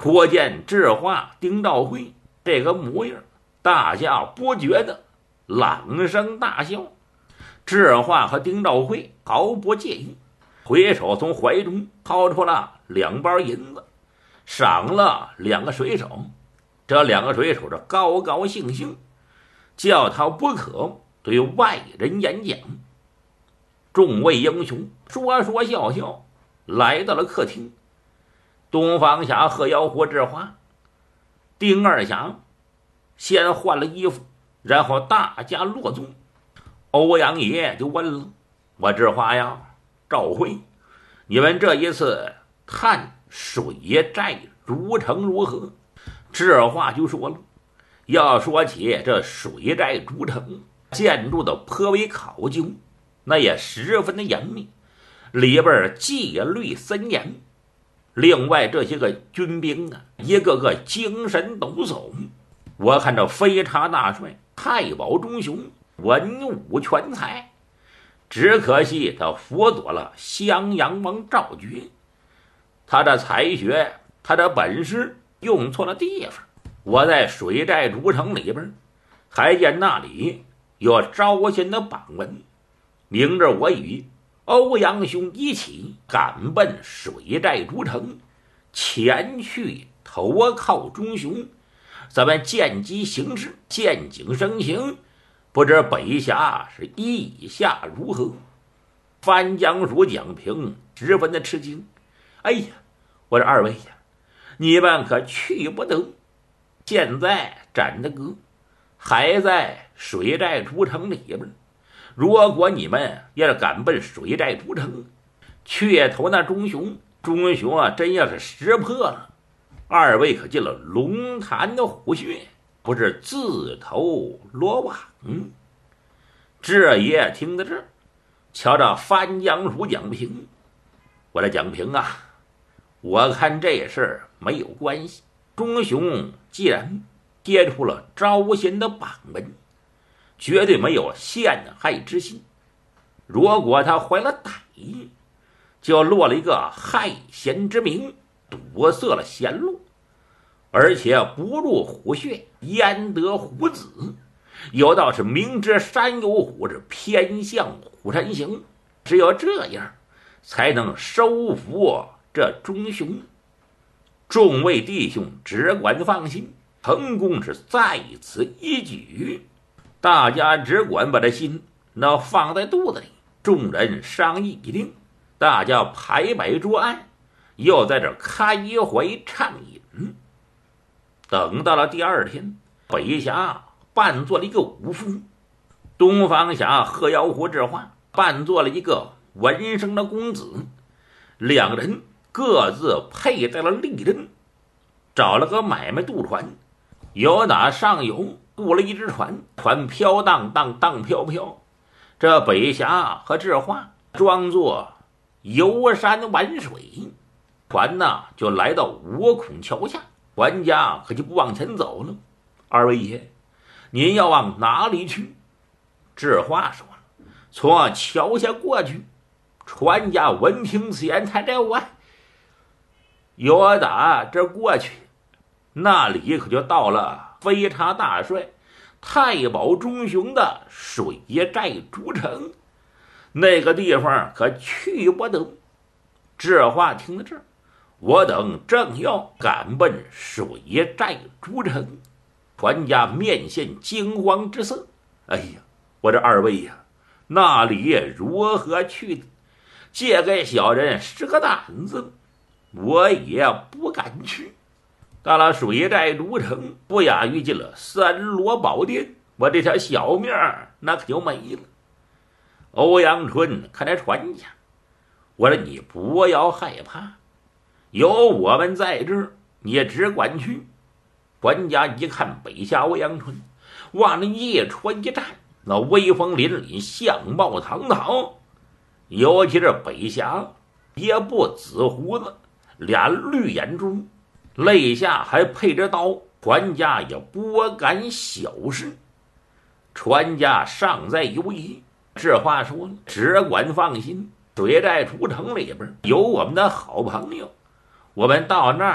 可见智化、丁兆辉这个模样，大家不觉得朗声大笑。智化和丁兆辉毫不介意，回手从怀中掏出了2包银子，赏了2个水手。这2个水手是高高兴兴，叫他不可对外人演讲。众位英雄说说笑笑来到了客厅。东方侠和姚火智化、丁二侠先换了衣服，然后大家落座。欧阳爷就问了：“我智化呀，赵辉，你们这一次探水寨如城如何？”智化就说了：“要说起这水寨诸城，建筑的颇为考究，那也十分的严密，里边纪律森严。另外这些个军兵啊，一个个精神抖擞。我看这飞叉大帅太保中雄文武全才，只可惜他辅佐了襄阳王赵觉，他的才学，他的本事用错了地方。我在水寨诸城里边还见那里有招贤的榜文，明着我与欧阳兄一起赶奔水寨诸城，前去投靠中雄。咱们见机行事，见景生情，不知北侠是意下如何？”番江署蒋平十分的吃惊：“哎呀，我说2位呀，你们可去不得！现在展大哥还在水寨诸城里边，如果你们要是赶奔水寨诸城，去投那中雄啊，真要是识破了，2位可进了龙潭的虎穴，不是自投罗网。”这爷听到这儿，瞧着番江署蒋平：“我的蒋平啊，我看这事儿没有关系。中雄既然贴出了招贤的榜文，绝对没有陷害之心。如果他怀了歹意，就落了一个害贤之名，堵塞了贤路，而且不入虎穴焉得虎子？有道是明知山有虎，是偏向虎山行。只有这样，才能收服这中雄。众位弟兄只管放心，成功是在此一举。大家只管把这心那放在肚子里。”众人商议一定，大家排摆桌案，又在这开怀畅饮。等到了第2天，北侠扮作了一个武夫，东方侠和姚火智化扮作了一个文生的公子，2人各自佩戴了利刃，找了个买卖渡船，由打上游雇了一只船，船飘荡荡荡飘飘。这北侠和智化装作游山玩水，船呢就来到五孔桥下，船家可就不往前走了。“2位爷，您要往哪里去？”智化说了：“从桥下过去。”船家闻听此言，才这我有打这过去，那里可就到了飞叉大帅太保中雄的水寨诸城，那个地方可去不得。智化听到这儿，我等正要赶奔水寨诸城，船家面现惊慌之色。“哎呀，我这2位呀，那里如何去的？这个小人是个胆子，我也不敢去。到了水寨诸城，不亚于进了3罗宝殿，我这条小命那可就没了。”欧阳春看来船家，我说你不要害怕，有我们在这儿，你也只管去。船家一看北下欧阳春，往那夜船一站，那威风凛凛，相貌堂堂，尤其是北侠也不紫胡子，俩绿眼珠，肋下还配着刀，船家也不敢小视。船家尚在犹疑，这话说了，只管放心，水寨出城里边有我们的好朋友，我们到那儿